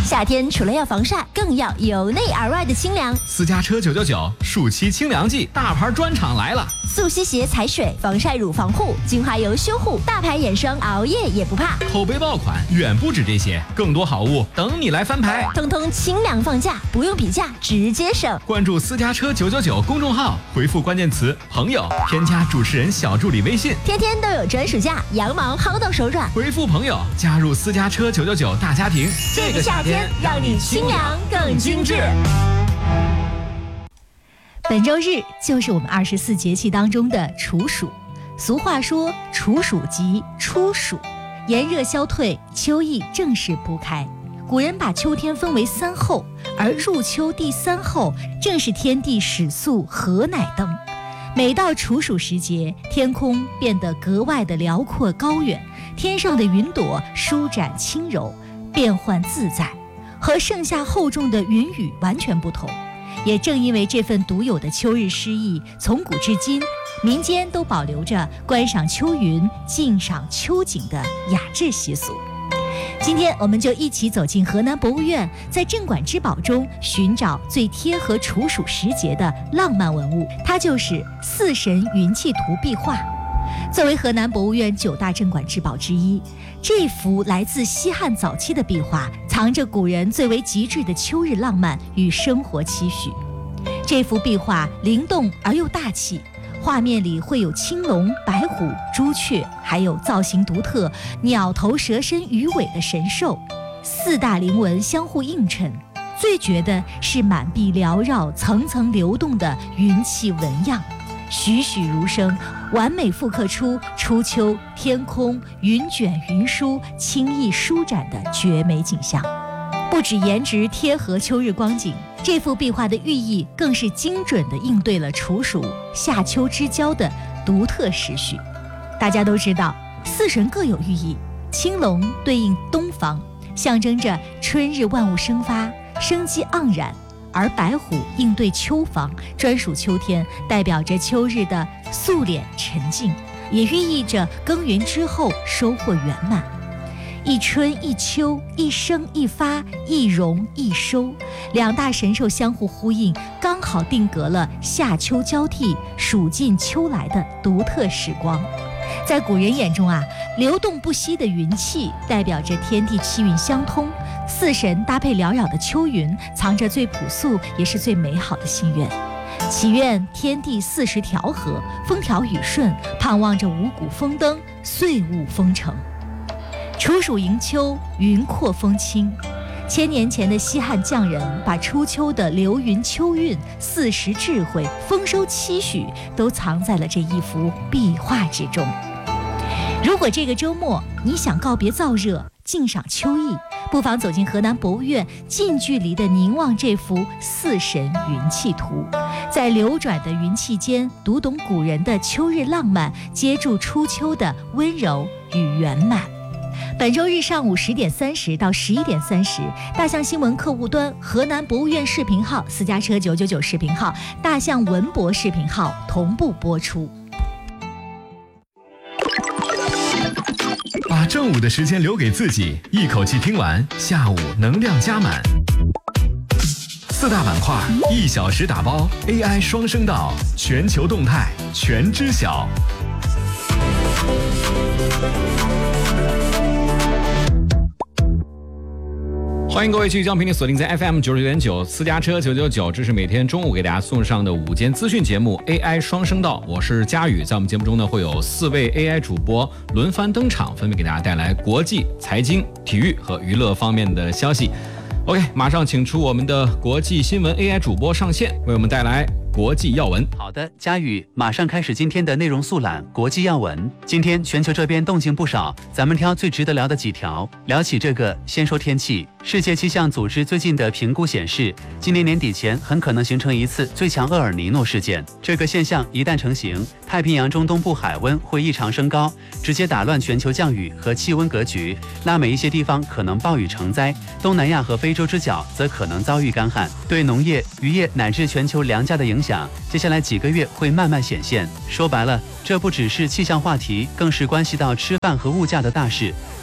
夏天除了要防晒，更要由内而外的清凉。 私家车999暑期清凉季大牌专场来了， 速吸鞋踩水，防晒乳防护，精华油修护，大牌眼霜熬夜也不怕。 口碑爆款远不止这些，更多好物等你来翻牌， 通通清凉放价，不用比价，直接省。 关注私家车999公众号，回复关键词朋友，添加主持人小助理微信， 天天都有专属价，羊毛薅到手软。 回复朋友加入私家车999大家庭， 这个夏天让你清凉更精致。本周日就是我们24节气当中的处暑，俗话说处暑即初暑，炎热消退，秋意正式铺开。古人把秋天分为3候，而入秋第3候正是天地始肃何乃登。每到处暑时节，天空变得格外的辽阔高远，天上的云朵舒展轻柔，变幻自在，和盛夏厚重的云雨完全不同。也正因为这份独有的秋日诗意，从古至今民间都保留着观赏秋云、静赏秋景的雅致习俗。今天我们就一起走进河南博物院，在镇馆之宝中寻找最贴合处暑时节的浪漫文物，它就是四神云气图壁画。作为河南博物院9大镇馆之宝之一，这幅来自西汉早期的壁画藏着古人最为极致的秋日浪漫与生活期许。这幅壁画灵动而又大气，画面里会有青龙、白虎、朱雀，还有造型独特、鸟头蛇身鱼尾的神兽，4大灵纹相互映衬。最绝的是满壁缭绕、层层流动的云气纹样，栩栩如生，完美复刻出初秋天空云卷云舒、轻易舒展的绝美景象。不止颜值贴合秋日光景，这幅壁画的寓意更是精准地应对了处暑夏秋之交的独特时序。大家都知道，4神各有寓意，青龙对应东方，象征着春日万物生发、生机盎然；而白虎应对秋方，专属秋天，代表着秋日的肃敛沉静，也寓意着耕耘之后收获圆满。一春一秋，一生一发，一荣一收，2大神兽相互呼应，刚好定格了夏秋交替、暑尽秋来的独特时光。在古人眼中流动不息的云气代表着天地气运相通，4神搭配缭绕的秋云，藏着最朴素也是最美好的心愿。祈愿天地40调和，风调雨顺，盼望着五谷丰登，岁物丰成。处暑迎秋，云阔风轻。1000年前的西汉匠人把初秋的流云秋韵、4时智慧、丰收期许都藏在了这一幅壁画之中。如果这个周末你想告别燥热，静赏秋意，不妨走进河南博物院，近距离地凝望这幅4神云气图，在流转的云气间读懂古人的秋日浪漫，接住初秋的温柔与圆满。本周日上午10点30到11点30，大象新闻客户端、河南博物院视频号、私家车999视频号、大象文博视频号同步播出。 把正午的时间留给自己，一口气听完，下午能量加满。4大板块，1小时打包 AI 双声道，全球动态全知晓。欢迎各位继续将频率锁定在 FM 99.9私家车999，这是每天中午给大家送上的午间资讯节目 AI 双声道，我是佳宇。在我们节目中呢，会有4位 AI 主播轮番登场，分别给大家带来国际、财经、体育和娱乐方面的消息。OK， 马上请出我们的国际新闻 AI 主播上线，为我们带来国际要闻。 好的，佳宇，马上开始今天的内容速览。国际要闻，今天全球这边动静不少，咱们挑最值得聊的几条。聊起这个，先说天气。世界气象组织最近的评估显示，今年年底前很可能形成一次最强厄尔尼诺事件。这个现象一旦成型，太平洋中东部海温会异常升高，直接打乱全球降雨和气温格局，拉美一些地方可能暴雨成灾，东南亚和非洲之角则可能遭遇干旱，对农业、渔业乃至全球粮价的影响，接下来几个月会慢慢显现。说白了，这不只是气象话题，更是关系到吃饭和物价的大事。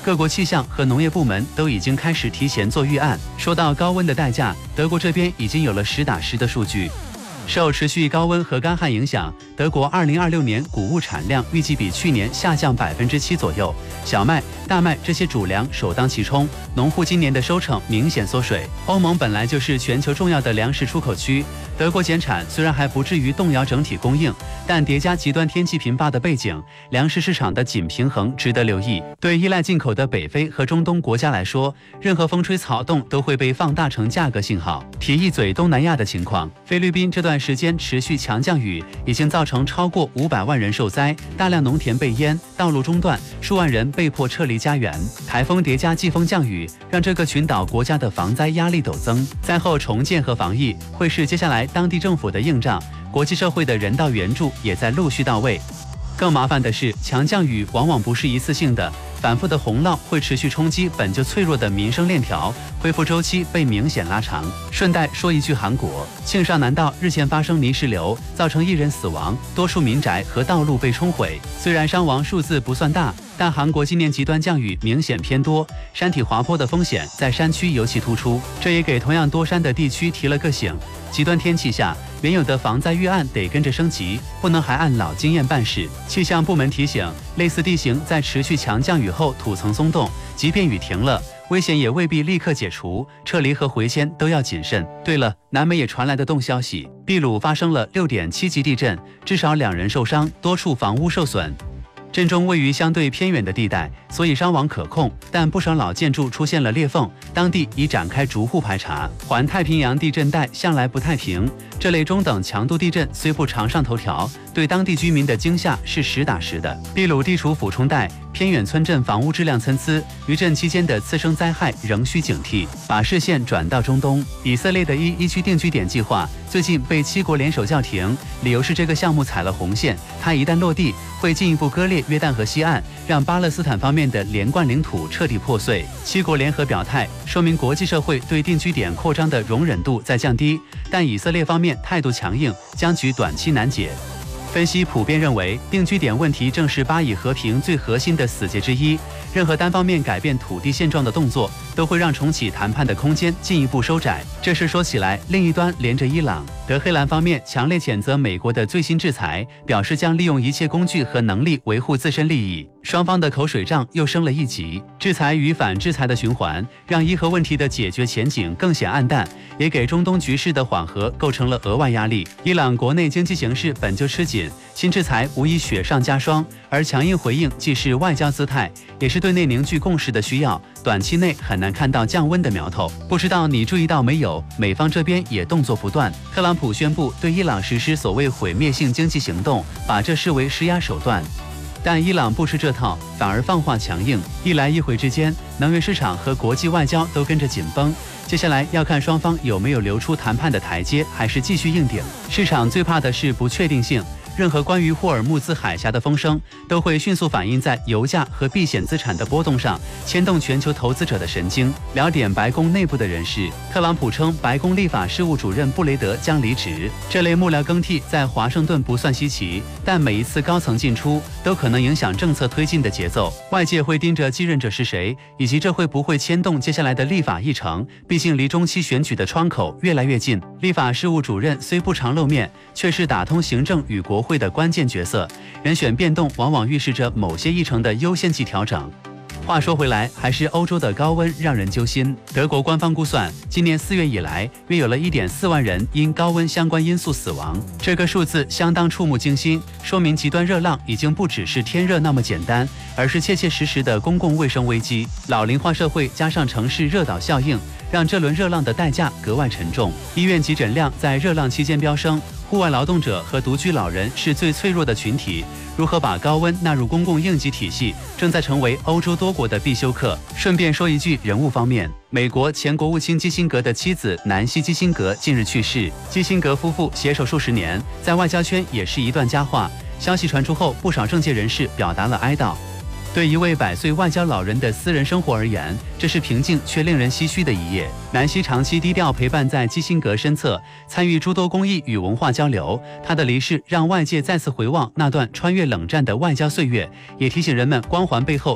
各国气象和农业部门都已经开始提前做预案。说到高温的代价，德国这边已经有了实打实的数据。受持续高温和干旱影响，德国2026年谷物产量预计比去年下降7%左右。小麦、大麦这些主粮首当其冲，农户今年的收成明显缩水。欧盟本来就是全球重要的粮食出口区，德国减产虽然还不至于动摇整体供应，但叠加极端天气频发的背景，粮食市场的紧平衡值得留意。对依赖进口的北非和中东国家来说，任何风吹草动都会被放大成价格信号。提一嘴东南亚的情况，菲律宾这段时间持续强降雨，已经造成超过500万人受灾，大量农田被淹，道路中断，数万人被迫撤离家园。台风叠加季风降雨，让这个群岛国家的防灾压力陡增。灾后重建和防疫会是接下来当地政府的硬仗，国际社会的人道援助也在陆续到位。更麻烦的是，强降雨往往不是一次性的，反复的洪涝会持续冲击本就脆弱的民生链条，恢复周期被明显拉长。顺带说一句，韩国庆尚南道日前发生泥石流，造成1人死亡，多数民宅和道路被冲毁。虽然伤亡数字不算大，但韩国今年极端降雨明显偏多，山体滑坡的风险在山区尤其突出，这也给同样多山的地区提了个醒。极端天气下，原有的防灾预案得跟着升级，不能还按老经验办事。气象部门提醒，类似地形在持续强降雨后土层松动，即便雨停了，危险也未必立刻解除，撤离和回迁都要谨慎。对了，南美也传来的动消息，秘鲁发生了6.7级地震，至少2人受伤，多处房屋受损。震中位于相对偏远的地带，所以伤亡可控，但不少老建筑出现了裂缝，当地已展开逐户排查。环太平洋地震带向来不太平，这类中等强度地震虽不常上头条，对当地居民的惊吓是实打实的。秘鲁地处俯冲带，偏远村镇房屋质量参差，余震期间的次生灾害仍需警惕。把视线转到中东，以色列的一区定居点计划最近被7国联手叫停，理由是这个项目踩了红线，它一旦落地，会进一步割裂约旦河西岸，让巴勒斯坦方面的连贯领土彻底破碎。7国联合表态，说明国际社会对定居点扩张的容忍度在降低，但以色列方面态度强硬，僵局短期难解。分析普遍认为，定居点问题正是巴以和平最核心的死结之一。任何单方面改变土地现状的动作，都会让重启谈判的空间进一步收窄。这事说起来，另一端连着伊朗。德黑兰方面强烈谴责美国的最新制裁，表示将利用一切工具和能力维护自身利益。双方的口水仗又升了一级，制裁与反制裁的循环，让伊核问题的解决前景更显暗淡，也给中东局势的缓和构成了额外压力。伊朗国内经济形势本就吃紧，新制裁无疑雪上加霜，而强硬回应既是外交姿态，也是对内凝聚共识的需要，短期内很难看到降温的苗头。不知道你注意到没有，美方这边也动作不断，特朗普宣布对伊朗实施所谓毁灭性经济行动，把这视为施压手段。但伊朗不吃这套，反而放话强硬，一来一回之间，能源市场和国际外交都跟着紧绷。接下来要看双方有没有留出谈判的台阶，还是继续硬顶。市场最怕的是不确定性，任何关于霍尔木兹海峡的风声都会迅速反映在油价和避险资产的波动上，牵动全球投资者的神经。聊点白宫内部的人士，特朗普称白宫立法事务主任布雷德将离职。这类幕僚更替在华盛顿不算稀奇，但每一次高层进出都可能影响政策推进的节奏。外界会盯着继任者是谁，以及这会不会牵动接下来的立法议程，毕竟离中期选举的窗口越来越近。立法事务主任虽不常露面，却是打通行政与国会的关键角色，人选变动往往预示着某些议程的优先级调整。话说回来，还是欧洲的高温让人揪心。德国官方估算，今年4月以来，约有了1.4万人因高温相关因素死亡。这个数字相当触目惊心，说明极端热浪已经不只是天热那么简单，而是切切实实的公共卫生危机。老龄化社会加上城市热岛效应，让这轮热浪的代价格外沉重。医院急诊量在热浪期间飙升，户外劳动者和独居老人是最脆弱的群体。如何把高温纳入公共应急体系，正在成为欧洲多国的必修课。顺便说一句人物方面，美国前国务卿基辛格的妻子南希·基辛格近日去世。基辛格夫妇携手数十年，在外交圈也是一段佳话。消息传出后，不少政界人士表达了哀悼。对一位100岁外交老人的私人生活而言，这是平静却令人唏嘘的一页。南希长期低调陪伴在基辛格身侧，参与诸多公益与文化交流。他的离世让外界再次回望那段穿越冷战的外交岁月，也提醒人们光环背后